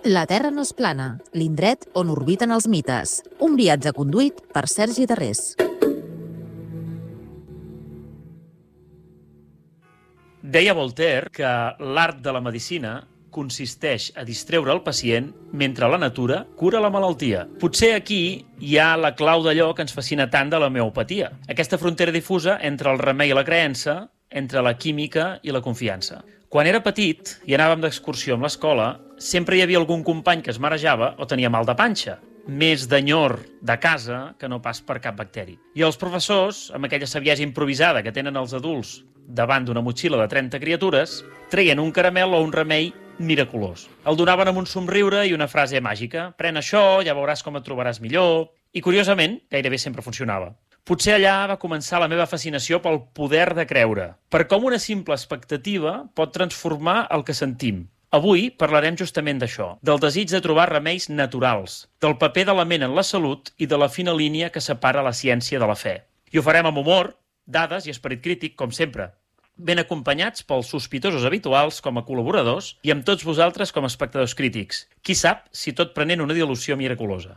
La Terra no és plana, l'indret on orbiten els mites. Un viatge conduït per Sergi Darrés. Deia Voltaire que l'art de la medicina consisteix a distreure el pacient mentre la natura cura la malaltia. Potser aquí hi ha la clau d'allò que ens fascina tant de l'homeopatia. Aquesta frontera difusa entre el remei i la creença, entre la química i la confiança. Quan era petit i anàvem d'excursió amb l'escola, sempre hi havia algun company que es marejava o tenia mal de panxa, més d'enyor de casa que no pas per cap bacteri. I els professors, amb aquella saviesa improvisada que tenen els adults davant d'una motxilla de 30 criatures, treien un caramel o un remei miraculós. El donaven amb un somriure i una frase màgica. Pren això, ja veuràs com et trobaràs millor. I, curiosament, gairebé sempre funcionava. Potser allà va començar la meva fascinació pel poder de creure, per com una simple expectativa pot transformar el que sentim. Avui parlarem justament d'això, del desig de trobar remeis naturals, del paper de la ment en la salut i de la fina línia que separa la ciència de la fe. I ho farem amb humor, dades i esperit crític, com sempre, ben acompanyats pels sospitosos habituals com a col·laboradors i amb tots vosaltres com a espectadors crítics. Qui sap si tot prenent una dilució miraculosa.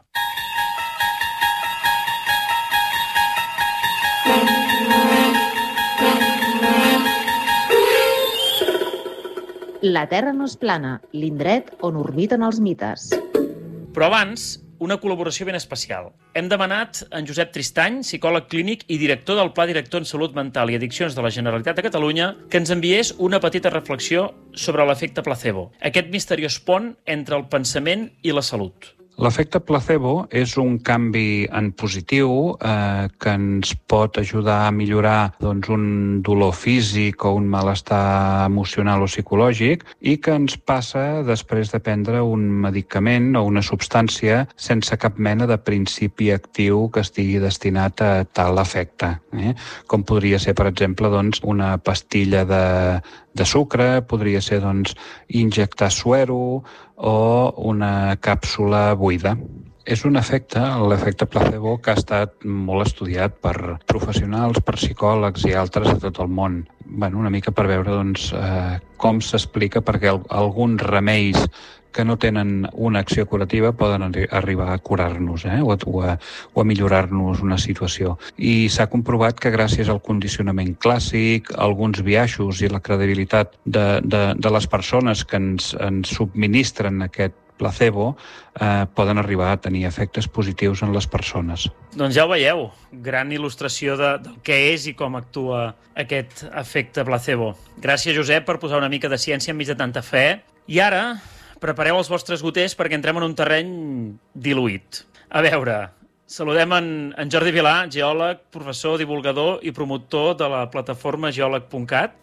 La Terra no és plana, l'indret on orbiten els mites. Però abans, una col·laboració ben especial. Hem demanat a en Josep Tristany, psicòleg clínic i director del Pla Director en Salut Mental i Addiccions de la Generalitat de Catalunya, que ens enviés una petita reflexió sobre l'efecte placebo, aquest misteriós pont entre el pensament i la salut. L'efecte placebo és un canvi en positiu que ens pot ajudar a millorar un dolor físic o un malestar emocional o psicològic i que ens passa després de prendre un medicament o una substància sense cap mena de principi actiu que estigui destinat a tal efecte. Com podria ser, per exemple, una pastilla de sucre, podria ser injectar suero o una càpsula buida. És un efecte, l'efecte placebo, que ha estat molt estudiat per professionals, per psicòlegs i altres de tot el món. Una mica per veure com s'explica perquè alguns remeis que no tenen una acció curativa poden arribar a curar-nos o a millorar-nos una situació. I s'ha comprovat que gràcies al condicionament clàssic, alguns biaixos i la credibilitat de les persones que ens subministren aquest placebo poden arribar a tenir efectes positius en les persones. Doncs ja ho veieu, gran il·lustració del què és i com actua aquest efecte placebo. Gràcies, Josep, per posar una mica de ciència enmig de tanta fe. I ara prepareu els vostres goters perquè entrem en un terreny diluït. A veure, saludem en Jordi Vilà, geòleg, professor, divulgador i promotor de la plataforma geòleg.cat.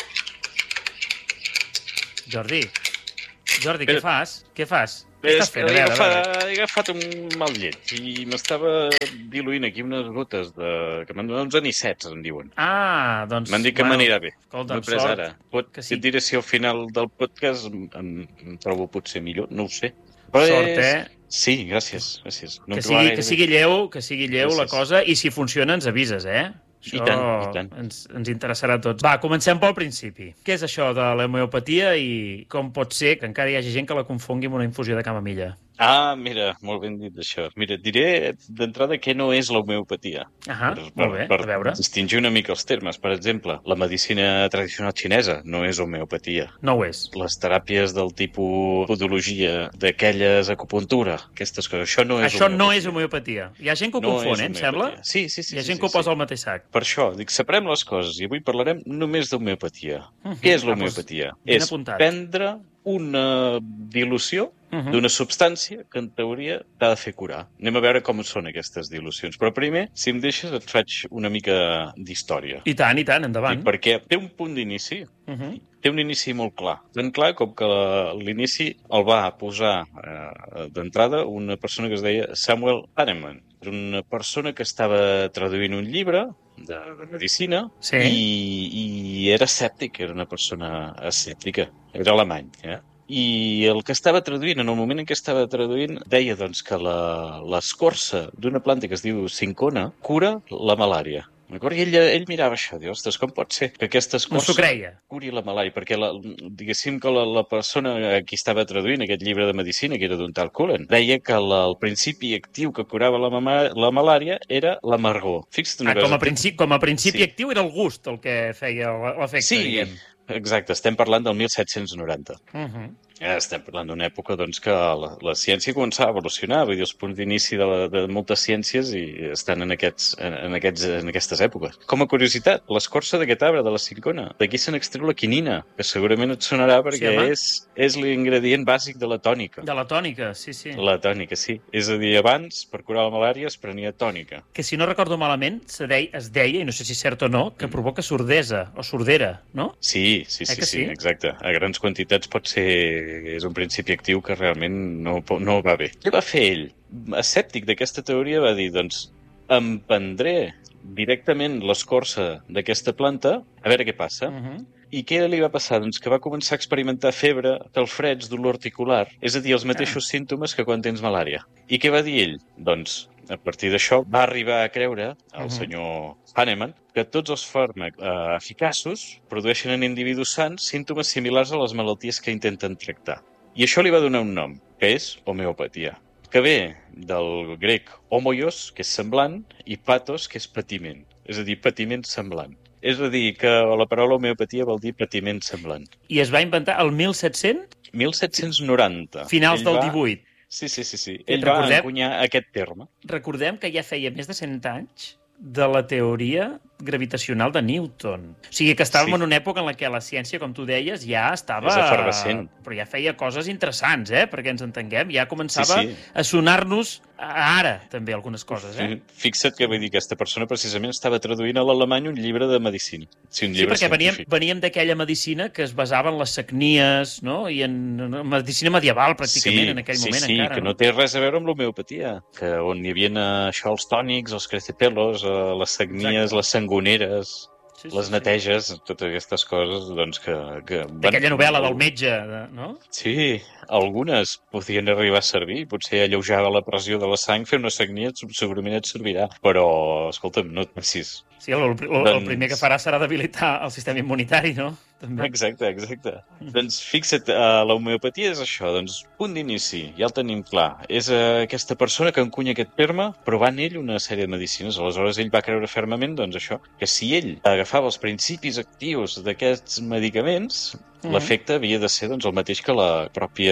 Jordi, què fas? Què estàs fent? He agafat un mal llet i m'estava diluint aquí unes gotes que m'han donat uns anicets, em diuen. Ah, doncs... M'han dit que m'anirà bé. Escolta, m'he pres ara. Et diré si al final del podcast em trobo potser millor, no ho sé. Sort, Sí, gràcies. Que sigui lleu la cosa i si funciona ens avises, Això I tant. Ens interessarà a tots. Va, comencem pel principi. Què és això de l'homeopatia i com pot ser que encara hi hagi gent que la confongui amb una infusió de camamilla? Ah, mira, molt ben dit això. Mira, diré d'entrada què no és l'homeopatia. Molt bé, a veure. Per distingir una mica els termes. Per exemple, la medicina tradicional xinesa no és homeopatia. No ho és. Les teràpies del tipus podologia, d'aquelles acupuntura, aquestes coses, això no és homeopatia. Això no és homeopatia. Hi ha gent que ho confon, em sembla? Sí. Hi ha gent que ho posa al mateix sac. Per això, separem les coses i avui parlarem només d'homeopatia. Què és l'homeopatia? És prendre una dilució d'una substància que en teoria t'ha de fer curar. Anem a veure com són aquestes dilucions. Però primer, si em deixes, et faig una mica d'història. I tant, endavant. Perquè té un punt d'inici, té un inici molt clar. Tan clar com que l'inici el va posar d'entrada una persona que es deia Samuel Hahnemann. Era una persona que estava traduint un llibre de medicina i era escèptic, era una persona escèptica. Era alemany, I el que estava traduint, en el moment en què estava traduint, deia que l'escorça d'una planta que es diu cincona cura la malària. D'acord? I ell mirava això, diu, ostres, com pot ser que aquesta escorça No s'ho creia. curi la malària? Perquè diguéssim que la persona a qui estava traduint aquest llibre de medicina, que era d'un tal Cullen, deia que el principi actiu que curava la malària era l'amargor. Fixa't una cosa. Com a principi actiu era el gust el que feia l'efecte, diguem. Exacte, estem parlant del 1790. Estem parlant d'una època doncs, que la ciència començava a evolucionar, vull dir, els punts d'inici de moltes ciències i estan en aquestes èpoques. Com a curiositat, l'escorça d'aquest arbre, de la cincona, d'aquí se n'extreu la quinina, que segurament et sonarà perquè és l'ingredient bàsic de la tònica. De la tònica, sí. La tònica, sí. És a dir, abans, per curar la malària, es prenia tònica. Que si no recordo malament, es deia, i no sé si és cert o no, que provoca sordesa o sordera, no? Sí, exacte. A grans quantitats pot ser... És un principi actiu que realment no va bé. Què va fer ell? Escèptic d'aquesta teoria va dir, doncs, em prendré directament l'escorça d'aquesta planta a veure què passa. I què li va passar? Doncs que va començar a experimentar febre, calfreds, dolor articular, és a dir, els mateixos símptomes que quan tens malària. I què va dir ell? Doncs, a partir d'això, va arribar a creure, el senyor Hahnemann, que tots els fàrmacs eficaços produeixen en individus sants símptomes similars a les malalties que intenten tractar. I això li va donar un nom, que és homeopatia, que ve del grec homoios, que és semblant, i pathos, que és patiment, és a dir, patiment semblant. És a dir, que la paraula homeopatia vol dir patiment semblant. I es va inventar el 1700? 1790. Finals del 18. Sí. Ell va encunyar aquest terme. Recordem que ja feia més de 100 anys de la teoria gravitacional de Newton. O sigui que estàvem en una època en la què la ciència, com tu deies, ja estava... És efervescent. Però ja feia coses interessants, perquè ens entenguem. Ja començava a sonar-nos ara, també, algunes coses, Fixa't que, vull dir, aquesta persona precisament estava traduint a l'alemany un llibre de medicina. Sí, perquè veníem d'aquella medicina que es basava en les sagnies, no? I en medicina medieval, pràcticament, en aquell moment encara. Sí, que no té res a veure amb l'homeopatia. Que on hi havia això, els tònics, els crecepelos, les sagnies, les sangoneres, les neteges, totes aquestes coses, doncs que... D'aquella novel·la del metge, no? Sí, algunes podien arribar a servir, potser alleujava la pressió de la sang, fer una sagnia segurament et servirà, però, escolta'm, no et pensis. Sí, el primer que farà serà debilitar el sistema immunitari, no? També. Exacte. Doncs fixa't, la homeopatia és això, doncs punt d'inici, ja el tenim clar. És aquesta persona que encunya aquest terme, però va en ell una sèrie de medicines. Aleshores ell va creure fermament, doncs això, que si ell agafava els principis actius d'aquests medicaments, l'efecte havia de ser doncs, el mateix que el propi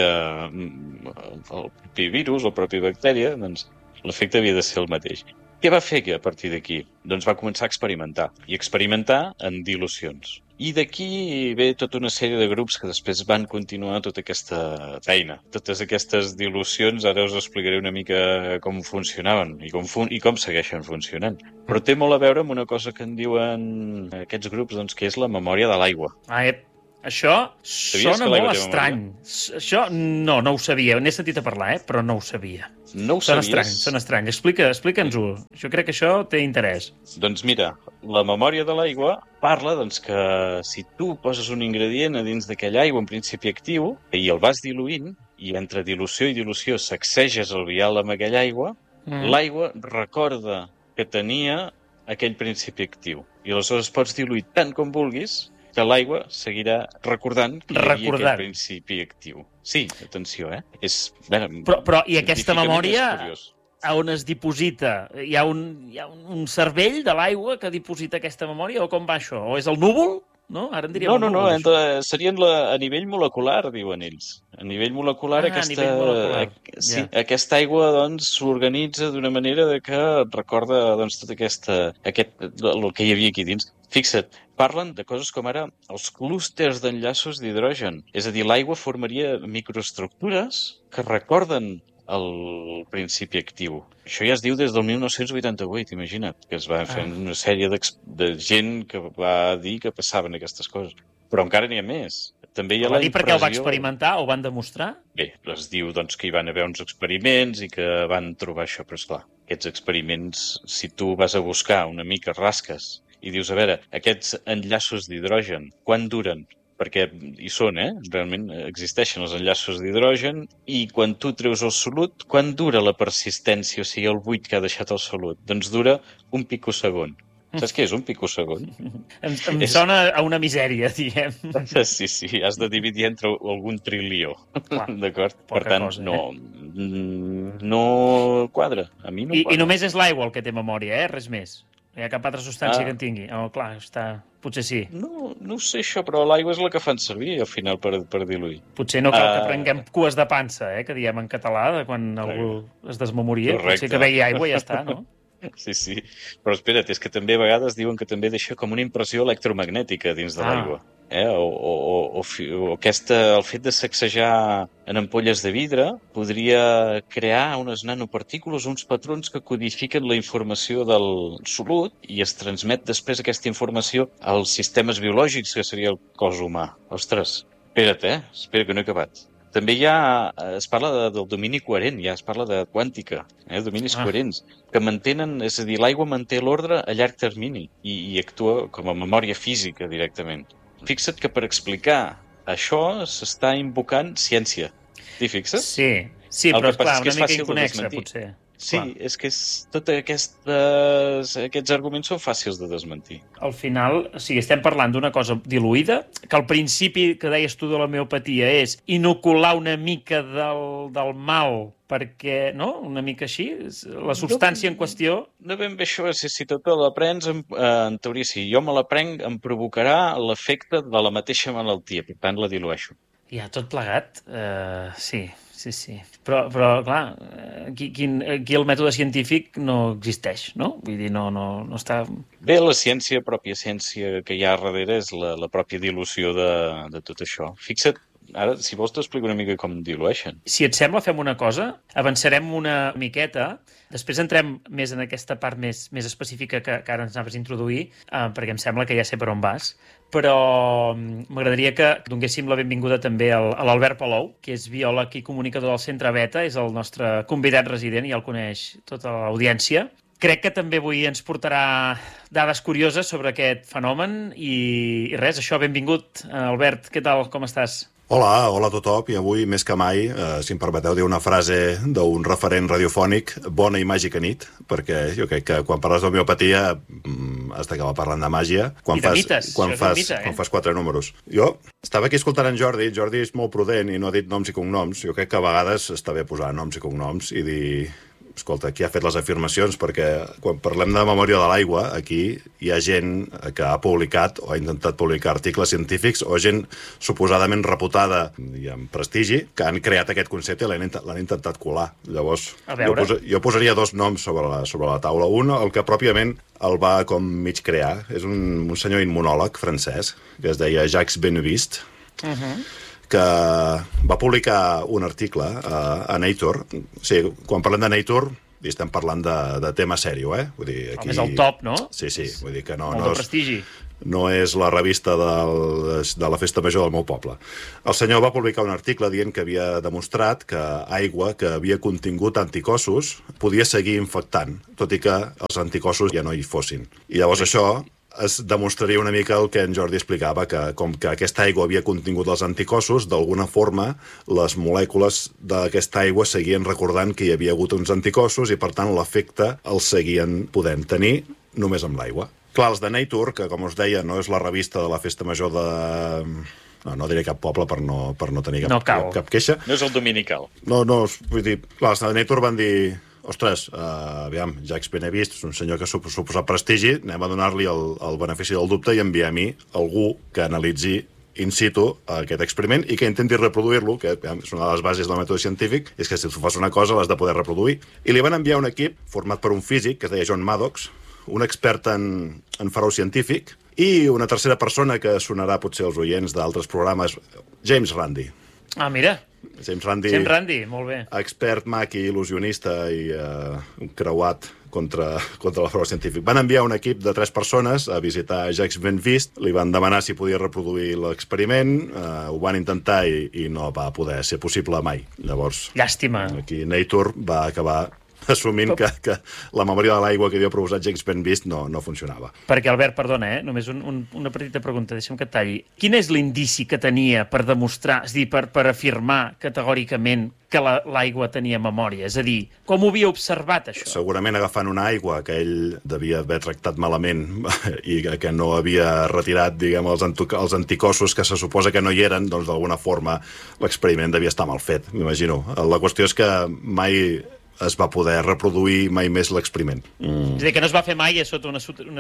virus o la pròpia bactèria, doncs l'efecte havia de ser el mateix. Què va fer a partir d'aquí? Doncs va començar a experimentar, i experimentar en dilucions. I d'aquí ve tota una sèrie de grups que després van continuar tota aquesta feina. Totes aquestes dilucions, ara us explicaré una mica com funcionaven i com segueixen funcionant. Però té molt a veure amb una cosa que en diuen aquests grups, doncs, que és la memòria de l'aigua. Això sona molt estrany. Això no ho sabia. N'he sentit a parlar, però no ho sabia. No ho sabies? Sona estrany. Explica'ns-ho. Jo crec que això té interès. Doncs mira, la memòria de l'aigua parla doncs, que si tu poses un ingredient a dins d'aquella aigua en principi actiu i el vas diluint, i entre dilució i dilució sacseges el vial amb aquella aigua, l'aigua recorda que tenia aquell principi actiu. I aleshores pots diluir tant com vulguis que l'aigua seguirà recordant que hi havia aquest principi actiu. Sí, atenció, Però i aquesta memòria on es diposita? Hi ha un cervell de l'aigua que diposita aquesta memòria? O com va això? O és el núvol? No? Ara en diríem no, serien a nivell molecular, diuen ells. A nivell molecular, aquesta aigua doncs, s'organitza d'una manera que recorda doncs, tot el que hi havia aquí dins. Fixa't, parlen de coses com ara els clústers d'enllaços d'hidrogen. És a dir, l'aigua formaria microestructures que recorden el principi actiu. Això ja es diu des del 1988, imagina't, que es va fer una sèrie de gent que va dir que passaven aquestes coses. Però encara n'hi ha més. També hi ha la impressió... Per què ho va experimentar o van demostrar? Bé, es diu doncs, que hi van haver uns experiments i que van trobar això, però esclar, aquests experiments, si tu vas a buscar una mica rasques i dius, a veure, aquests enllaços d'hidrogen, quant duren? Perquè hi són, realment existeixen els enllaços d'hidrogen i quan tu treus el solut, quan dura la persistència, o sigui, el buit que ha deixat el solut? Doncs dura un picosegon. Saps què és un picosegon? Em sona a una misèria, diguem. Sí, has de dividir entre algun trilió. D'acord? Per tant, cosa, no quadra. A mi no quadra. I només és l'aigua el que té memòria, res més. No hi ha cap altra substància que en tingui. Clar, potser sí. No ho sé això, però l'aigua és la que fan servir al final per diluir. Potser no cal que prenguem cues de pansa, que diem en català, quan algú es desmemoria. Potser que begui aigua i ja està, no? Sí. Però espera't, és que també a vegades diuen que també deixa com una impressió electromagnètica dins de l'aigua. O el fet de sacsejar en ampolles de vidre podria crear unes nanopartícules, uns patrons que codifiquen la informació del solut i es transmet després aquesta informació als sistemes biològics, que seria el cos humà. Ostres, espera't, espera que no he acabat. També es parla del domini coherent, es parla de quàntica, dominis coherents, que mantenen, és a dir, l'aigua manté l'ordre a llarg termini i actua com a memòria física directament. Fixa't que per explicar això s'està invocant ciència. T'hi fixes? Sí, però clar, una mica inconexa, potser. Sí, és que tots aquests arguments són fàcils de desmentir. Al final, estem parlant d'una cosa diluïda, que al principi que deies tu de l'homeopatia és inocular una mica del mal, perquè, no? Una mica així, la substància en qüestió... No ben bé això, si tu te l'aprens, en teoria, si jo me l'aprenc, em provocarà l'efecte de la mateixa malaltia, per tant la dilueixo. Ja, tot plegat, sí. Però clar, aquí el mètode científic no existeix, no? Vull dir, no està... Bé, la pròpia ciència que hi ha darrere és la pròpia dilució de tot això. Fixa't, ara, si vols t'explico una mica com dilueixen. Si et sembla, fem una cosa, avançarem una miqueta, després entrem més en aquesta part més específica que ara ens anaves a introduir, perquè em sembla que ja sé per on vas, però m'agradaria que donéssim la benvinguda també a l'Albert Palou, que és biòleg i comunicador del Centre Beta, és el nostre convidat resident, ja el coneix tota l'audiència. Crec que també avui ens portarà dades curioses sobre aquest fenomen i res, això, benvingut. Albert, què tal, com estàs? Hola a tothom, i avui, més que mai, si em permeteu dir una frase d'un referent radiofònic, bona i màgica nit, perquè jo crec que quan parles d'homeopatia has d'acabar parlant de màgia. I de mites, quan fas 4 números. Jo estava aquí escoltant en Jordi és molt prudent i no ha dit noms i cognoms. Jo crec que a vegades està bé posar noms i cognoms i dir... Escolta, qui ha fet les afirmacions? Perquè quan parlem de memòria de l'aigua, aquí hi ha gent que ha publicat o ha intentat publicar articles científics o gent suposadament reputada i amb prestigi que han creat aquest concepte i l'han intentat colar. Llavors, jo posaria 2 noms sobre la taula. Un, el que pròpiament el va com mig crear, és un senyor immunòleg francès que es deia Jacques Benveniste, que va publicar un article a Nature. O sigui, quan parlem de Nature, estem parlant de tema sèrio, Vull dir, aquí... És el top, no? Sí, vull dir que no... Molt de prestigi. No és la revista de la festa major del meu poble. El senyor va publicar un article dient que havia demostrat que aigua que havia contingut anticossos podia seguir infectant, tot i que els anticossos ja no hi fossin. I llavors això es demostraria una mica el que en Jordi explicava, que com que aquesta aigua havia contingut els anticossos, d'alguna forma les molècules d'aquesta aigua seguien recordant que hi havia hagut uns anticossos i per tant l'efecte el seguien podent tenir només amb l'aigua. Clar, els de Nature, que com us deia no és la revista de la festa major de... No diré cap poble per no tenir cap queixa. No és el dominical. No, vull dir, clar, els de Nature van dir... Ostres, aviam, Jacques Benveniste és un senyor que suposa prestigi, anem a donar-li el benefici del dubte i enviar a mi algú que analitzi in situ aquest experiment i que intenti reproduir-lo, que és una de les bases del mètode científic, és que si tu fas una cosa l'has de poder reproduir. I li van enviar un equip format per un físic, que es deia John Maddox, un expert en farau científic, i una tercera persona que sonarà potser als oients d'altres programes, James Randi. Ah, mira. James Randi, molt bé. Expert, mag i il·lusionista i un creuat contra el frau científic. Van enviar un equip de 3 persones a visitar Jacques Benveniste, li van demanar si podia reproduir l'experiment, ho van intentar i no va poder ser possible mai. Llavors, llàstima. Aquí Nature va acabar assumint que la memòria de l'aigua que havia proposat James Best no funcionava. Perquè, Albert, perdona, només una petita pregunta, deixa'm que et talli. Quin és l'indici que tenia per demostrar, és a dir, per afirmar categòricament que l'aigua tenia memòria? És a dir, com ho havia observat, això? Segurament agafant una aigua que ell devia haver tractat malament i que no havia retirat, diguem, els anticossos que se suposa que no hi eren, doncs d'alguna forma l'experiment devia estar mal fet, m'imagino. La qüestió és que mai es va poder reproduir mai més l'experiment. És a dir, que no es va fer mai sota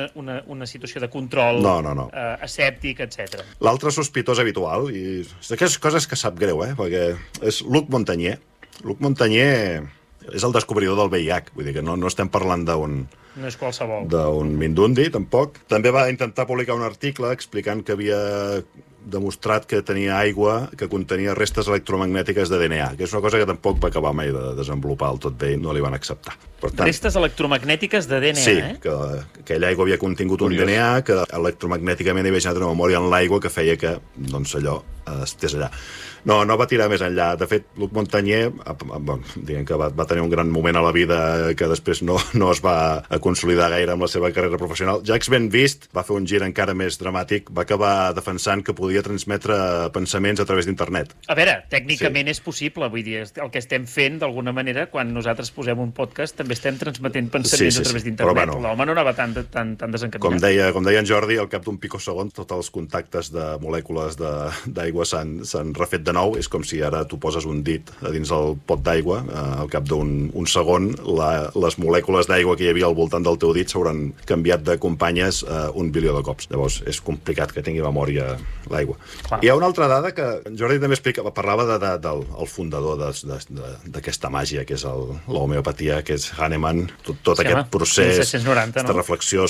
una situació de control escèptic, etc. L'altre sospitós habitual, i és d'aquestes coses que sap greu, perquè és Luc Montagnier. Luc Montagnier és el descobridor del VIH, vull dir que no estem parlant no és qualsevol. D'un mindundi, tampoc. També va intentar publicar un article explicant que havia demostrat que tenia aigua que contenia restes electromagnètiques de DNA, que és una cosa que tampoc va acabar mai de desenvolupar el tot bé i no li van acceptar. Per tant, restes electromagnètiques de DNA, sí, que aquella aigua havia contingut un DNA, que electromagnèticament hi havia generat una memòria en l'aigua que feia que, doncs, allò estés allà. No va tirar més enllà. De fet, Luc Montagnier, diguem que va tenir un gran moment a la vida que després no es va consolidar gaire amb la seva carrera professional. Jacques Ben Vist va fer un gir encara més dramàtic, va acabar defensant que podia transmetre pensaments a través d'internet. A veure, tècnicament és possible, vull dir, el que estem fent, d'alguna manera, quan nosaltres posem un podcast, també estem transmetent pensaments a través d'internet. L'home no anava tan desencaminat. Com deia en Jordi, al cap d'un picosegon tots els contactes de molècules d'aigua s'han refet de nou. És com si ara tu poses un dit a dins el pot d'aigua, al cap d'un segon les molècules d'aigua que hi havia al voltant del teu dit s'hauran canviat de companyes 1 bilió de cops. Llavors és complicat que tingui memòria l'aigua. Hi ha una altra dada que en Jordi també parlava del fundador d'aquesta màgia, que és l'homeopatia, que és Hahnemann, tot aquest procés, 1690, aquesta reflexió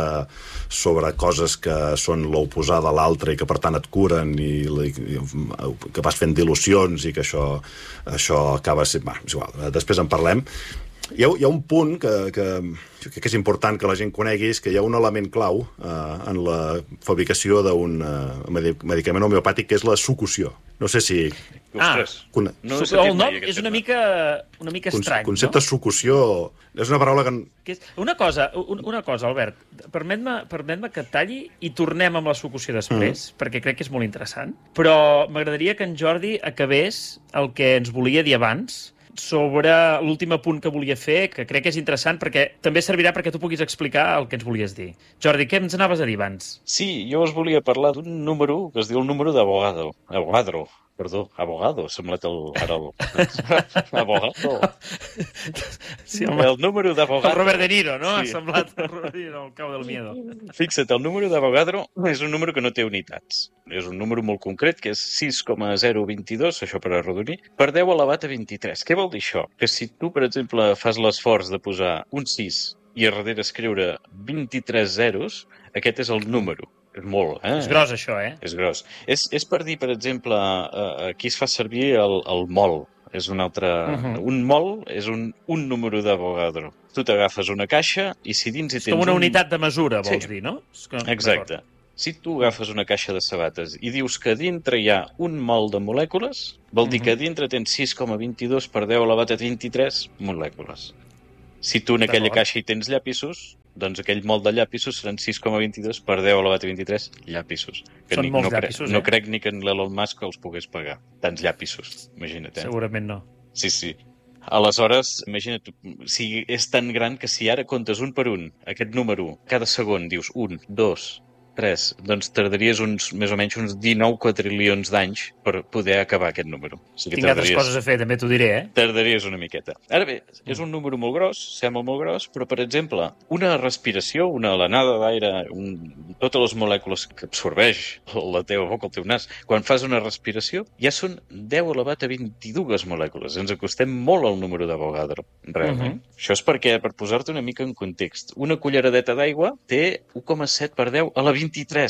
sobre coses que són l'oposada a l'altre i que per tant et curen i que vas fent dilucions i que això acaba sent... És igual, després en parlem. Hi ha un punt que crec que és important que la gent conegui, és que hi ha un element clau en la fabricació d'un medicament homeopàtic, que és la succusió. No sé si... El nom és una mica estrany, no? El concepte succusió és una paraula que... Una cosa, Albert, permet-me que et talli i tornem amb la succusió després, perquè crec que és molt interessant, però m'agradaria que en Jordi acabés el que ens volia dir abans sobre l'últim apunt que volia fer, que crec que és interessant perquè també servirà perquè tu puguis explicar el que ens volies dir. Jordi, què ens anaves a dir abans? Sí, jo us volia parlar d'un número que es diu el número d'Avogadro. Abogado, sembla ara el... Abogado. Sí, el número d'Avogadro... El Robert De Niro, no? Sí. Ha semblat el Robert De Niro, el cau del miedo. Fixa't, el número d'Avogadro és un número que no té unitats. És un número molt concret, que és 6,022, això per arrodonir, per 10 elevat a 23. Què vol dir això? Que si tu, per exemple, fas l'esforç de posar un 6 i a darrere escriure 23 zeros, aquest és el número. És molt, És gros, això, És gros. És per dir, per exemple, aquí es fa servir el mol. És un altre... Un mol és un número d'Avogadro. Tu t'agafes una caixa i si dins hi tens... És com una unitat de mesura, vols dir, no? Exacte. Si tu agafes una caixa de sabates i dius que dintre hi ha un mol de molècules, vol dir que dintre tens 6,22 per 10 elevat a 23 molècules. Si tu en aquella caixa hi tens llapisos, doncs aquell mol de llapisos seran 6,22 per 10 elevat a 23 llapisos. Són molts llapisos, No crec ni que en l'Elon Musk els pogués pagar. Tants llapisos, imagina't. Segurament no. Sí. Aleshores, imagina't, si és tan gran que si ara comptes un per un, aquest número, cada segon dius 1, 2, 3, doncs tardaries més o menys uns 19 quadrilions d'anys per poder acabar aquest número. Tinc altres coses a fer, també t'ho diré, Tardaries una miqueta. Ara bé, és un número molt gros, sembla molt gros, però, per exemple, una respiració, una alenada d'aire, totes les molècules que absorbeix la teva boca, el teu nas, quan fas una respiració, ja són 10 elevat a 22 molècules. Ens acostem molt al número d'Avogadro, realment. Això és perquè, per posar-te una mica en context, una culleradeta d'aigua té 1,7 per 10 a la 23.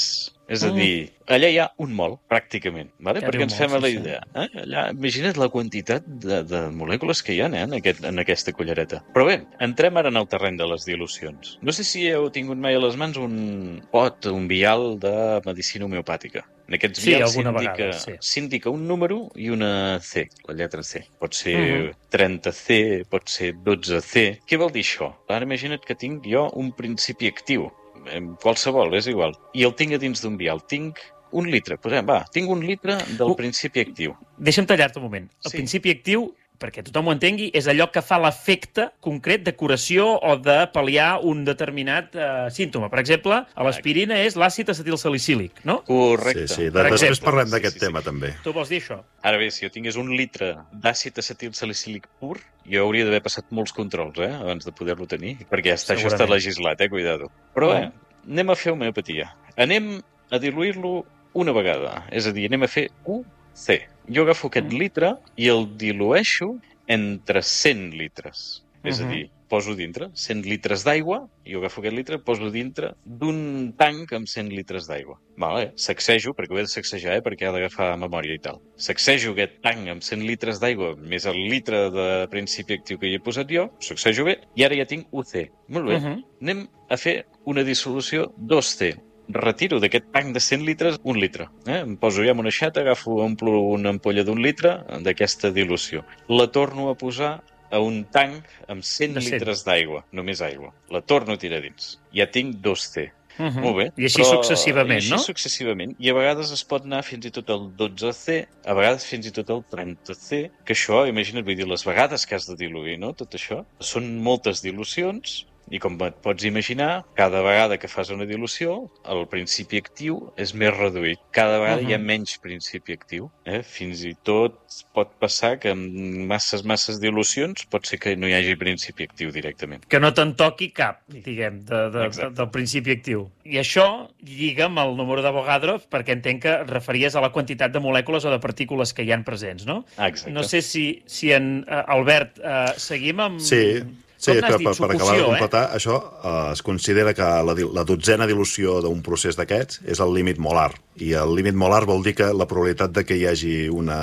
És a dir, allà hi ha un mol, pràcticament, vale? Ja Perquè ens fem a la sí. idea. Allà, imagina't la quantitat de molècules que hi ha en aquesta cullereta. Però bé, entrem ara en el terreny de les dilucions. No sé si heu tingut mai a les mans un pot, un vial de medicina homeopàtica. En aquests vials s'indica un número i una C, la lletra C. Pot ser 30C, pot ser 12C. Què vol dir això? Ara imagina't que tinc jo un principi actiu. Qualsevol, és igual. I el tinc a dins d'un vial. Tinc un litre. Tinc un litre del principi actiu. Deixa'm tallar-te un moment. El principi actiu, perquè tothom ho entengui, és allò que fa l'efecte concret de curació o de pal·liar un determinat símptoma. Per exemple, a l'aspirina és l'àcid acetilsalicílic, no? Correcte. Sí. Després parlem d'aquest tema, també. Tu vols dir això? Ara bé, si jo tingués un litre d'àcid acetilsalicílic pur, jo hauria d'haver passat molts controls, abans de poder-lo tenir, perquè això està legislat, cuidado. Però anem a fer homeopatia. Anem a diluir-lo una vegada. És a dir, anem a fer UC. Jo agafo aquest litre i el dilueixo entre 100 litres. És a dir, poso dintre 100 litres d'aigua, jo agafo aquest litre, poso dintre d'un tanc amb 100 litres d'aigua. Sacsejo, perquè ho he de sacsejar, perquè ha d'agafar memòria i tal. Sacsejo aquest tanc amb 100 litres d'aigua, més el litre de principi actiu que hi he posat jo, sacsejo bé, i ara ja tinc UC. Molt bé. Anem a fer una dissolució 2C. Retiro d'aquest tanc de 100 litres un litre. Em poso ja en una xata, omplo una ampolla d'un litre d'aquesta dilució. La torno a posar a un tanc amb 100 litres d'aigua, només aigua. La torno a tirar dins. Ja tinc 2C. Molt bé. I així successivament, no? I així successivament. I a vegades es pot anar fins i tot al 12C, a vegades fins i tot al 30C, que això, imagina't, vull dir, les vegades que has de diluir, no? Tot això. Són moltes dilucions. I com et pots imaginar, cada vegada que fas una dilució, el principi actiu és més reduït. Cada vegada hi ha menys principi actiu. Fins i tot pot passar que amb masses dilucions pot ser que no hi hagi principi actiu directament. Que no te'n toqui cap, diguem, del principi actiu. I això lliga amb el número d'Avogadro, perquè entenc que referies a la quantitat de molècules o de partícules que hi han presents, no? Exacte. No sé si en Albert, seguim amb... Sí, per acabar de completar, això es considera que la dotzena dilució d'un procés d'aquests és el límit molar. I el límit molar vol dir que la probabilitat de que hi hagi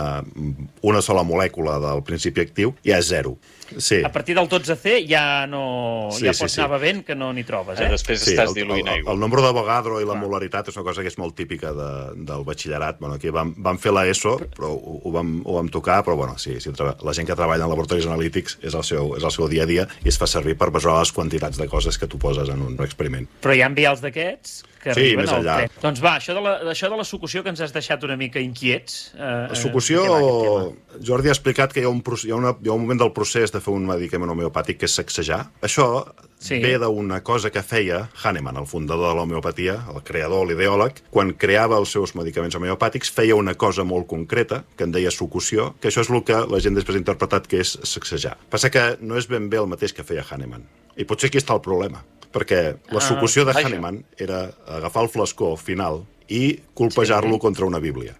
una sola molècula del principi actiu ja és 0. Sí. A partir del 12C ja pots anar bevent que no n'hi trobes, Després estàs diluint aigua. El nombre d'Avogadro i la molaritat és una cosa que és molt típica del batxillerat. Aquí vam fer l'ESO, però ho vam tocar, però sí, la gent que treballa en laboratoris analítics és el seu dia a dia i es fa servir per mesurar les quantitats de coses que tu poses en un experiment. Però hi ha vials d'aquests que arriben al ple. Doncs això de la succusió que ens has deixat una mica inquiets... La succusió, Jordi ha explicat que hi ha un moment del procés de fer un medicament homeopàtic que és sacsejar. Això ve d'una cosa que feia Hahnemann, el fundador de l'homeopatia, el creador, l'ideòleg, quan creava els seus medicaments homeopàtics, feia una cosa molt concreta, que en deia succusió, que això és el que la gent després ha interpretat que és sacsejar. Passa que no és ben bé el mateix que feia Hahnemann. I potser aquí està el problema, perquè la succusió de Hahnemann era agafar el flascó final i colpejar-lo contra una bíblia.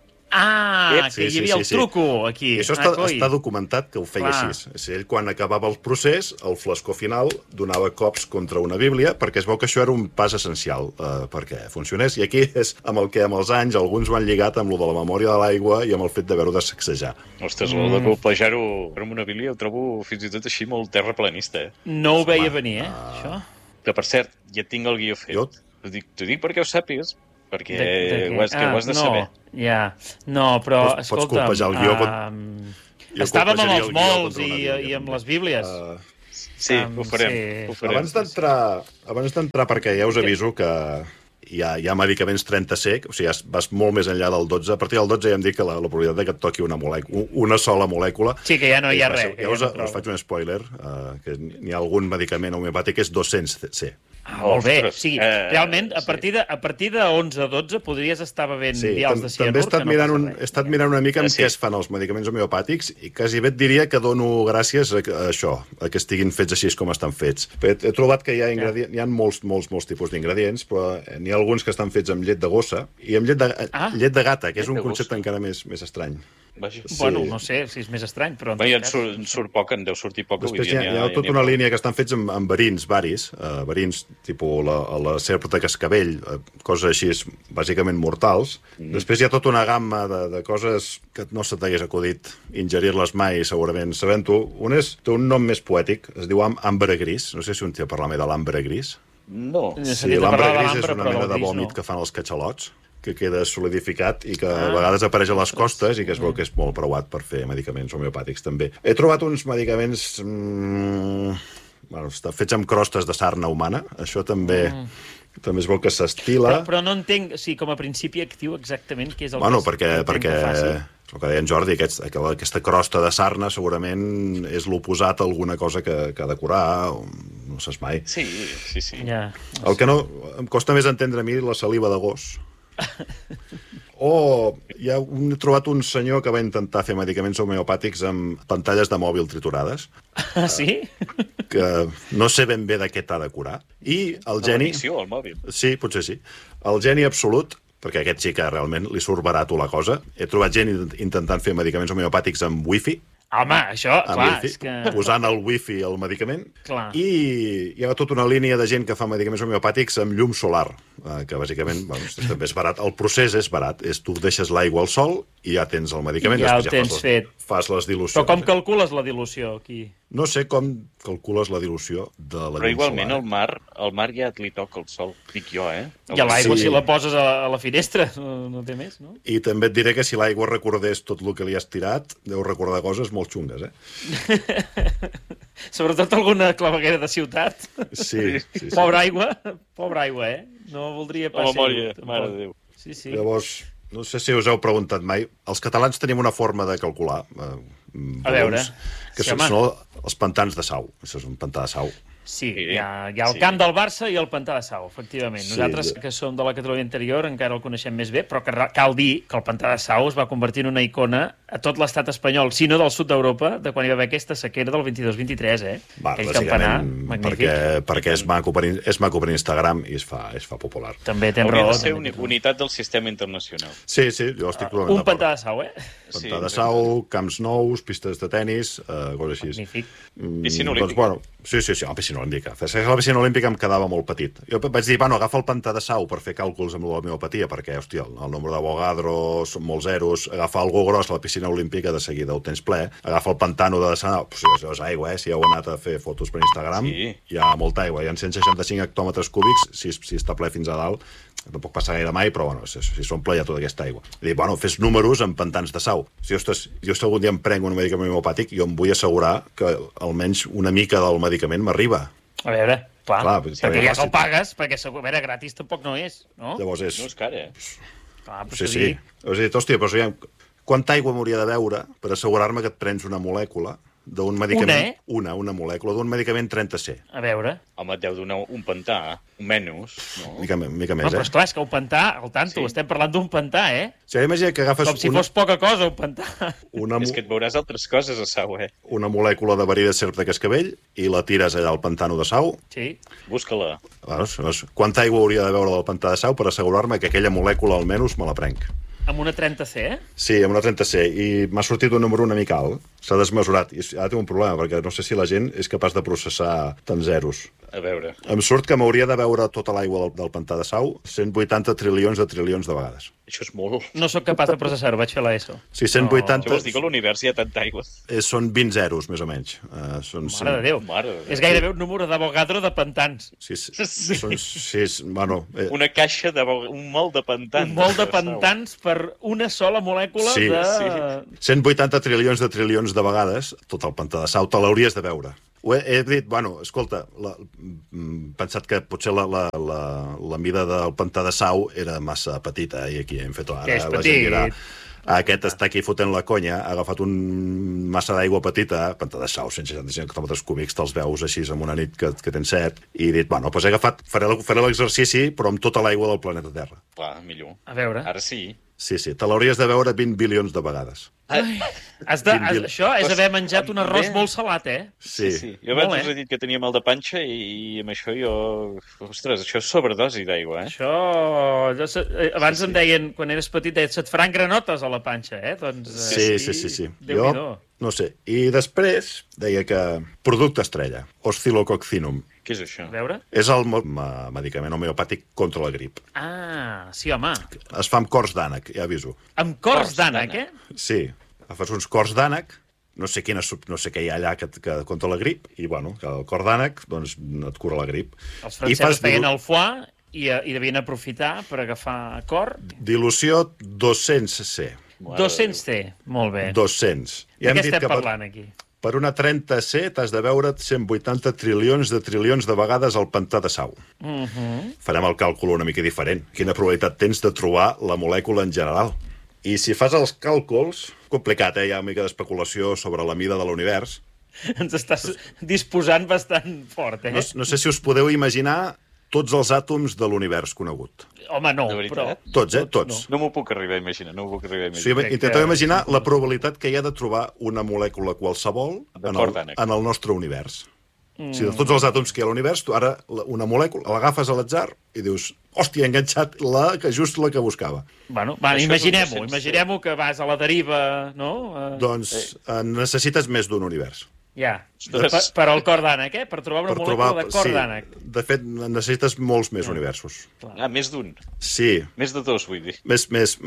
Que hi havia el truco aquí. I això està documentat que ho feia així. Ell, quan acabava el procés, el flascó final donava cops contra una bíblia, perquè es veu que això era un pas essencial perquè funcionés. I aquí és amb el que amb els anys alguns ho han lligat amb lo de la memòria de l'aigua i amb el fet d'haver-ho de sacsejar. Ostres, el de colpejar-ho amb una bíblia ho trobo fins i tot així molt terraplanista. No ho veia venir, això. Que, per cert, ja tinc el guió fet. T'ho dic perquè ho sàpigues. Perquè ho has de saber. No, però, escolta... Pots colpejar el guió... Estàvem amb els molts i amb les bíblies. Sí, ho farem. Abans d'entrar, perquè ja us aviso que hi ha medicaments 30C, o sigui, vas molt més enllà del 12. A partir del 12 ja hem dit que la probabilitat que et toqui una sola molècula... Sí, que ja no hi ha res. Ja us faig un spoiler, que n'hi ha algun medicament homeopàtic que és 200C. Molt bé, o sigui, realment, a partir de 11-12 podries estar bevent vials de cianur. També he estat mirant una mica en què es fan els medicaments homeopàtics i quasi bé et diria que dono gràcies a això, a que estiguin fets així com estan fets. He trobat que hi ha molts tipus d'ingredients, però n'hi ha alguns que estan fets amb llet de gossa i amb llet de gata, que és un concepte encara més estrany. Bueno, no sé si és més estrany, però... Bé, en surt poc, en deu sortir poc. Després hi ha tota una línia que estan fets amb verins, verins, tipus la serp de cascavell, coses així, bàsicament mortals. Després hi ha tota una gamma de coses que no se t'hagués acudit ingerir-les mai, segurament, sabent-ho. Té un nom més poètic, es diu ambre gris. No sé si un té a parlar més de l'ambre gris. No. Sí, l'ambre gris és una mena de vòmit que fan els catxalots, que queda solidificat i que a vegades apareix a les costes i que es veu que és molt preuat per fer medicaments homeopàtics, també. He trobat uns medicaments fets amb crostes de sarna humana. Això també es veu que s'estila. Però no entenc, com a principi actiu, exactament què és el perquè el que deia en Jordi, aquesta crosta de sarna segurament és l'oposat a alguna cosa que ha de curar, no saps mai. Sí. El que em costa més entendre a mi la saliva de gos. He trobat un senyor que va intentar fer medicaments homeopàtics amb pantalles de mòbil triturades. Ah, sí? Que no sé ben bé de què t'ha de curar. I el geni... L'addicció al mòbil. Sí, potser sí. El geni absolut, perquè aquest sí que realment li surt barat la cosa. He trobat gent intentant fer medicaments homeopàtics amb wifi. Home, això, clar, és que... Posant el wifi al medicament. Clar. I hi ha tota una línia de gent que fa medicaments homeopàtics amb llum solar, que bàsicament també és barat. El procés és barat. Tu deixes l'aigua al sol i ja tens el medicament. I ja el tens fet. Fas les dilucions. Però com calcules la dilució, aquí? No sé com calcules la dilució de la llum solar. Però igualment el mar ja li toca el sol, dic jo, I a l'aigua, si la poses a la finestra, no té més, no? I també et diré que si l'aigua recordés tot el que li has tirat, deu recordar coses molt xungues, Sobretot alguna claveguera de ciutat. Sí. Pobra aigua, No voldria pas ser. Mare de Déu. Sí. Llavors, no sé si us heu preguntat mai, els catalans tenim una forma de calcular a veure, que són els pantans de Sau. Això és un pantà de Sau. Sí, hi ha el camp del Barça i el pantà de Sau, efectivament. Nosaltres, que som de la Catalunya interior, encara el coneixem més bé, però cal dir que el pantà de Sau es va convertir en una icona a tot l'estat espanyol, si no del sud d'Europa, de quan hi va haver aquesta sequera del 22-23, Aquell campanar, magnífic. Perquè és maco per Instagram i es fa popular. També tens raó. Hauria de ser unitat del sistema internacional. Sí, jo estic totalment un pantà de Sau, Pantà de Sau, camps nous, pistes de tennis, coses així. Magnífic. Piscina olímpica. Sí, la piscina olímpica. La piscina olímpica em quedava molt petit. Jo vaig dir, agafa el pantà de Sau per fer càlculs amb l'homeopatia, perquè, hòstia, el nombre d'Avogadro són molts zeros, agafa algú gros a la piscina olímpica, de seguida ho tens ple, agafa el pantano de Sau, això és aigua, si heu anat a fer fotos per Instagram, hi ha molta aigua, hi ha 165 hectòmetres cúbics, si està ple fins a dalt, tampoc passa gaire mai, però si s'omple ja tota aquesta aigua. I dic, fes números amb pantans de Sau. Jo si algun dia em prenc un medicament homeopàtic, jo em vull assegurar que almenys una mica del medicament m'arriba. A veure, clar perquè ja te'l pagues, perquè gratis tampoc no és, no? Llavors és... No és car, Clar, però sí. Has dit, hòstia, però quanta aigua m'hauria de beure per assegurar-me que et prens una molècula d'un medicament... Una molècula d'un medicament 30C. A veure... Home, et deu donar un pantà, menys, no? Mica més, però esclar, és que un pantà, al tanto, estem parlant d'un pantà, Sí, imagina que agafes... Com si fos poca cosa, un pantà. És que et veuràs altres coses a Sau, Una molècula de verí de serp de cascavell i la tires allà al pantano de Sau. Sí. Busca-la. Quanta aigua hauria de beure del pantà de Sau per assegurar-me que aquella molècula almenys me la prenc? Amb una 30C, Sí, amb una 30C, i m'ha sortit un número una mica alt. S'ha desmesurat, i ara tinc un problema, perquè no sé si la gent és capaç de processar tants zeros. A veure. Em surt que m'hauria de beure tota l'aigua del pantà de Sau 180 trilions de trilions. Això és molt. No sóc capaç de processar-ho, vaig fer l'ESO. Sí, 180... Això vols dir que a l'univers hi ha tanta aigua? Són 20 zeros, més o menys. Mare de Déu. És gairebé un número d'Avogadro de pantans. Sí. Una caixa, un mol de pantans. Un mol de pantans per una sola molècula de... 180 trilions de vegades, tot el pantà de Sau, te l'hauries de veure. He dit, escolta, pensat que potser la mida del pantà de Sau era massa petita, i aquí hem fet ara. Que és petit. Aquest està aquí fotent la conya, ha agafat un massa d'aigua petita, pantà de Sau, 165 hectòmetres cúbics, te'ls veus així en una nit que tens set, i he dit, doncs he agafat, faré l'exercici, però amb tota l'aigua del planeta Terra. Clar, millor. A veure. Ara sí. Sí, te l'hauries de veure 20 bilions de vegades. Això és haver menjat un arròs molt salat, Sí. Jo abans us he dit que tenia mal de panxa i amb això jo... Ostres, això és sobredosi d'aigua, Això... Abans em deien, quan eres petit, se't faran granotes a la panxa, Doncs, sí. Déu-n'hi-do. No sé. I després deia que producte estrella, Oscillococcinum. Què és això? A veure? És el medicament homeopàtic contra la grip. Ah, sí, home. Es fa amb cors d'ànec, ja aviso. Amb cors d'ànec, Sí, fas uns cors d'ànec, no sé què hi ha allà que contra la grip, i bueno, el cor d'ànec doncs, et cura la grip. Els francesos feien el foie i devien aprofitar per agafar cor. Dilució 200 C. 200 C, molt bé. 200. De què estem parlant aquí? Per una 30 C t'has de veure 180 trilions de vegades al pantà de Sau. Farem el càlcul una mica diferent. Quina probabilitat tens de trobar la molècula en general? I si fas els càlculs, complicat, hi ha una mica d'especulació sobre la mida de l'univers. Ens estàs disposant bastant fort, No sé si us podeu imaginar tots els àtoms de l'univers conegut. Home, no, però... Tots. No m'ho puc arribar a imaginar, Intenteu imaginar la probabilitat que hi ha de trobar una molècula qualsevol en el nostre univers. Si de tots els àtoms que hi ha a l'univers, tu ara una molècula l'agafes a l'atzar i dius, hòstia, he enganxat just la que buscava. Bueno, imaginem-ho que vas a la deriva, no? Doncs necessites més d'un univers. Ja, per al cor d'ànec, per trobar una molècula de cor d'ànec. De fet, necessites molts més universos. Més d'un? Sí. Més de dos, vull dir. Més,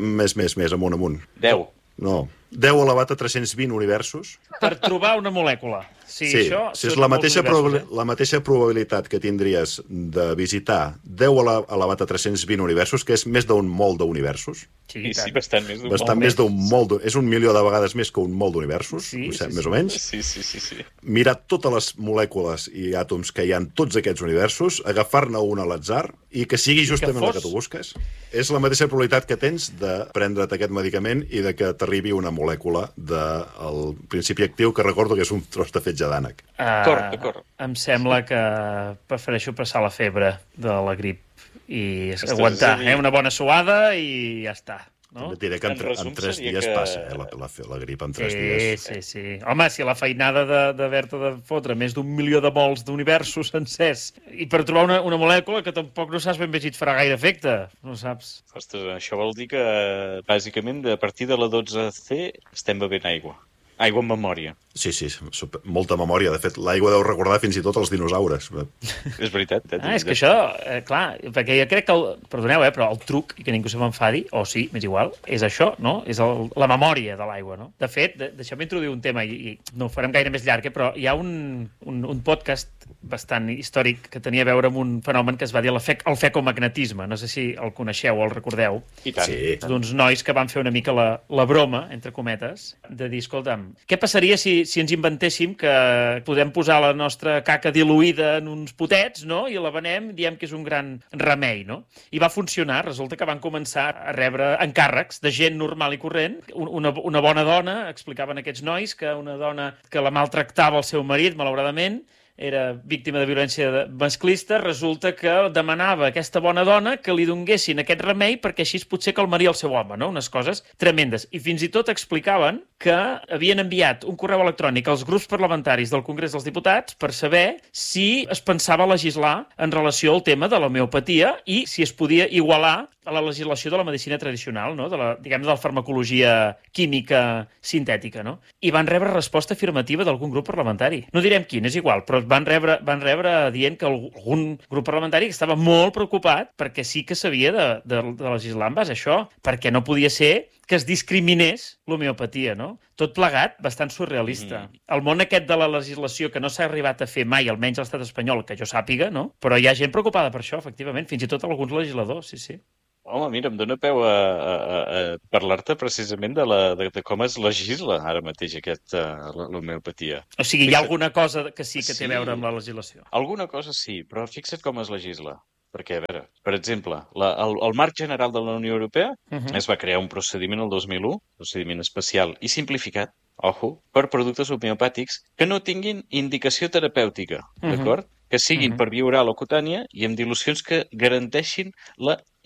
amunt. 10. No, 10 elevat a 320 universos. Per trobar una molècula. Sí, és la mateixa probabilitat que tindries de visitar 10 elevat a 320 universos, que és més d'un molt d'universos. Sí, bastant més d'un molt. Bastant més d'un molt. És 1 milió de vegades més que un molt d'universos, més o menys. Sí. Mirar totes les molècules i àtoms que hi ha en tots aquests universos, agafar-ne una a l'atzar i que sigui justament la que tu busques. És la mateixa probabilitat que tens de prendre't aquest medicament i de que t'arribi una molècula del principi actiu, que recordo que és un tros de fetge d'ànec. D'acord. Em sembla que prefereixo passar la febre de la grip i aguantar una bona suada i ja està. No? També et diré que en 3 dies passa, la grip en 3 dies. Sí. Home, si la feinada d'haver-te de fotre més d'1 milió de mols d'universos sencers i per trobar una molècula que tampoc no saps ben bé si et farà gaire efecte, no saps. Ostres, això vol dir que, bàsicament, a partir de la 12C estem bevent aigua. Aigua en memòria. Sí, molta memòria. De fet, l'aigua deu recordar fins i tot els dinosaures. És veritat. És que això, clar, perquè jo crec que, perdoneu, però el truc, i que ningú se m'enfadi, o sí, m'és igual, és això, no? És la memòria de l'aigua, no? De fet, deixeu-me introduir un tema, i no ho farem gaire més llarg, però hi ha un podcast bastant històric que tenia a veure amb un fenomen que es va dir el fecomagnetisme. No sé si el coneixeu o el recordeu. I tant. Sí. D'uns nois que van fer una mica la broma, entre cometes, de dir, escolta'm, què passaria si ens inventéssim que podem posar la nostra caca diluïda en uns potets, no? I la venem, diem que és un gran remei, no? I va funcionar. Resulta que van començar a rebre encàrrecs de gent normal i corrent. Una bona dona, explicaven aquests nois, que una dona que la maltractava el seu marit, malauradament, era víctima de violència masclista, resulta que demanava a aquesta bona dona que li donguessin aquest remei perquè així potser calmaria el seu home, no? Unes coses tremendes. I fins i tot explicaven que havien enviat un correu electrònic als grups parlamentaris del Congrés dels Diputats per saber si es pensava legislar en relació al tema de l'homeopatia i si es podia igualar a la legislació de la medicina tradicional, no? De la farmacologia química sintètica, no? I van rebre resposta afirmativa d'algun grup parlamentari. No direm quin, és igual, però van rebre dient que algun grup parlamentari estava molt preocupat perquè sí que s'havia de legislar en base a això, perquè no podia ser que es discriminés l'homeopatia, no? Tot plegat, bastant surrealista. El món aquest de la legislació que no s'ha arribat a fer mai, almenys a l'estat espanyol, que jo sàpiga, no? Però hi ha gent preocupada per això, efectivament, fins i tot alguns legisladors, sí. Home, mira, em dóna peu a parlar-te precisament de com es legisla ara mateix l'homeopatia. O sigui, hi ha alguna cosa que sí que té a veure amb la legislació? Alguna cosa sí, però fixa't com es legisla. Perquè, a veure, per exemple, el marc general de la Unió Europea es va crear un procediment el 2001, procediment especial i simplificat, per productes homeopàtics que no tinguin indicació terapèutica, d'acord? Que siguin per via oral o cutània i amb dilucions que garanteixin la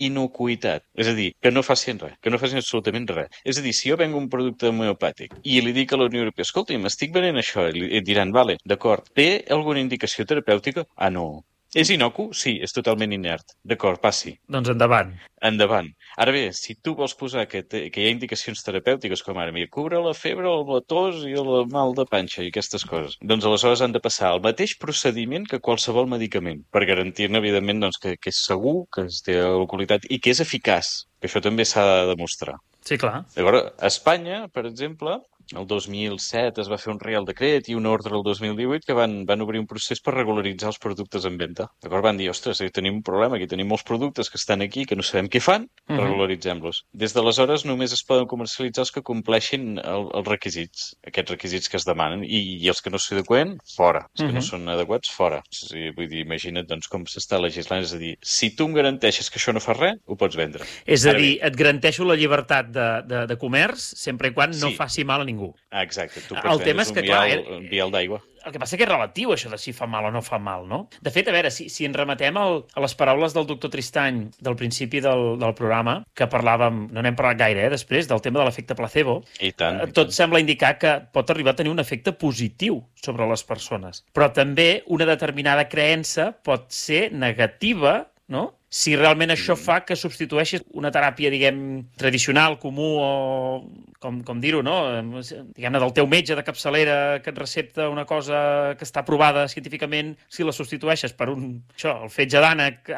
inocuïtat. És a dir, que no facin res, que no facin absolutament res. És a dir, si jo vengo un producte homeopàtic i li dic a la Unió Europea, escolta, m'estic venent això, i diran, vale, d'acord, té alguna indicació terapèutica? Ah, no. És inocu? Sí, és totalment inert. D'acord, passi. Doncs endavant. Endavant. Ara bé, si tu vols posar que hi ha indicacions terapèutiques, com ara, mira, cura la febre, la tos i el mal de panxa i aquestes coses, doncs aleshores han de passar el mateix procediment que qualsevol medicament, per garantir-ne, evidentment, doncs, que és segur, que té qualitat i que és eficaç, que això també s'ha de demostrar. Sí, clar. Llavors, a Espanya, per exemple, el 2007 es va fer un Reial Decret i una ordre el 2018 que van obrir un procés per regularitzar els productes en venda. D'acord? Van dir, ostres, tenim un problema, aquí tenim molts productes que estan aquí, que no sabem què fan, regularitzem-los. Des d'aleshores només es poden comercialitzar els que compleixin els requisits, aquests requisits que es demanen, i els que no s'adeqüen, fora. Els que no són adequats, fora. Vull dir, imagina't doncs, com s'està legislant, és a dir, si tu em garanteixes que això no fa res, ho pots vendre. És a dir, et garanteixo la llibertat de comerç sempre i quan no faci mal a ningú. Exacte, tu pots vendre un vial d'aigua. El que passa que és relatiu, això de si fa mal o no fa mal, no? De fet, a veure, si ens remetem a les paraules del doctor Tristany del principi del programa, que parlàvem, no n'hem parlat gaire, després, del tema de l'efecte placebo, tot sembla indicar que pot arribar a tenir un efecte positiu sobre les persones. Però també una determinada creença pot ser negativa, no?, si realment això fa que substitueixis una teràpia, diguem, tradicional, comú, o com dir-ho, no? Diguem-ne, del teu metge de capçalera que et recepta una cosa que està provada científicament, si la substitueixes per el fetge d'ànec,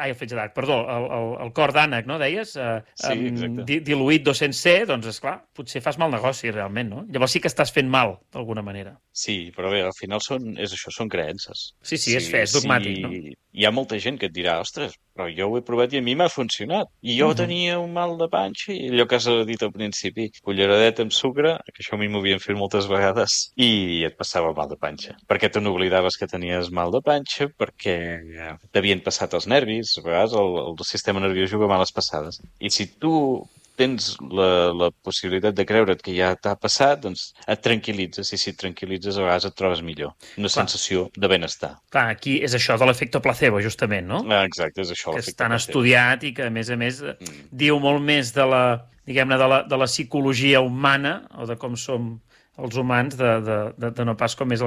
el cor d'ànec, no, deies? Diluït 200C, doncs, esclar, potser fas mal negoci, realment, no? Llavors sí que estàs fent mal, d'alguna manera. Sí, però bé, al final són creences. Sí, és fe, és dogmàtic, no? Hi ha molta gent que et dirà, ostres, però jo ho he provat i a mi m'ha funcionat. I jo tenia un mal de panxa i allò que has dit al principi, culleradeta amb sucre, que això a mi m'ho havien fet moltes vegades, i et passava mal de panxa. Perquè te n'oblidaves que tenies mal de panxa, perquè t'havien passat els nervis, a vegades el sistema nerviós juga males passades. I si tu tens la possibilitat de creure't que ja t'ha passat, doncs et tranquil·litzes, i si et tranquil·litzes a vegades et trobes millor. Una sensació de benestar. Clar, aquí és això de l'efecte placebo, justament, no? Exacte, és això, l'efecte placebo. Que és tan estudiat i que, a més, diu molt més de la psicologia humana, o de com som els humans, de no pas com és el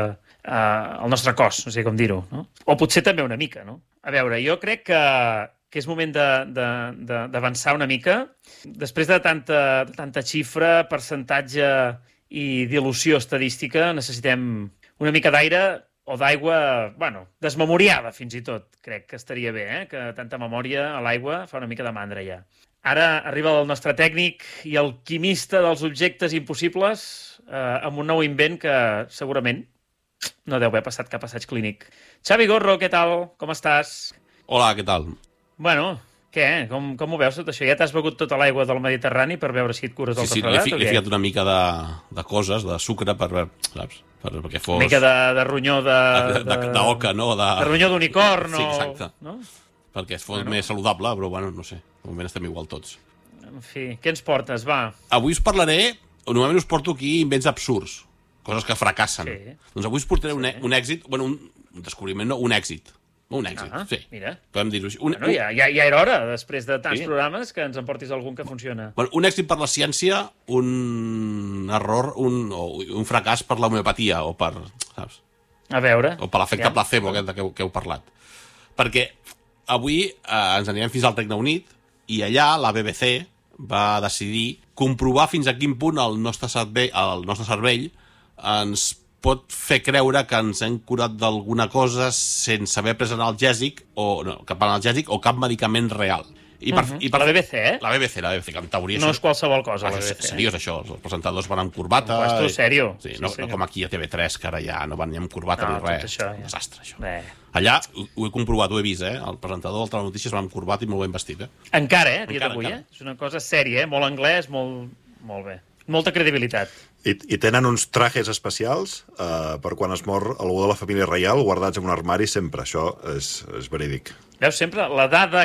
nostre cos, no sé com dir-ho, no? O potser també una mica, no? A veure, jo crec que és moment d'avançar una mica. Després de tanta xifra, percentatge i dilució estadística, necessitem una mica d'aire o d'aigua, desmemoriada fins i tot. Crec que estaria bé, que tanta memòria a l'aigua fa una mica de mandra ja. Ara arriba el nostre tècnic i alquimista dels objectes impossibles amb un nou invent que segurament no deu haver passat cap assaig clínic. Xavi Gorro, què tal? Com estàs? Hola, què tal? Bueno, què? Com ho veus tot això? Ja t'has begut tota l'aigua del Mediterrani per veure si et cures del refredat? Sí, li he ficat una mica de coses, de sucre, per veure, saps? Perquè fos... Una mica de ronyó d'oca, no? De ronyó d'unicorn, sí, exacte. No? Perquè fos més saludable, però, no sé, de moment estem igual tots. En fi, què ens portes, va? Avui us parlaré, normalment us porto aquí invents absurds, coses que fracassen. Sí. Doncs avui us portaré un èxit, un descobriment, no, un èxit. Un èxit, sí. Mira. Podem dir-ho així. Ja era hora, després de tants programes, que ens en portis algun que funciona. Un èxit per la ciència, un error, un fracàs per l'homeopatia, o per, saps? A veure. O per l'efecte placebo, aquest que heu parlat. Perquè avui ens anirem fins al Regne Unit, i allà la BBC va decidir comprovar fins a quin punt el nostre cervell ens pot fer creure que ens hem curat d'alguna cosa sense haver pres analgèsic o cap medicament real. La BBC, eh? La BBC, que en teoria... No és qualsevol cosa, la BBC. Seriós, això. Els presentadors van amb corbata... Esto serio. Sí, no com aquí a TV3, que ara ja no van ni amb corbata ni res. Un desastre, això. Allà ho he comprovat, ho he vist, eh? El presentador del Telenotícies va amb corbata i molt ben vestit, eh? Encara, dia d'avui, eh? És una cosa sèria, eh? Molt anglès, molt bé. Molta credibilitat. I tenen uns trajes especials per quan es mor algú de la família reial guardats en un armari sempre. Això és verídic. Veus, sempre la dada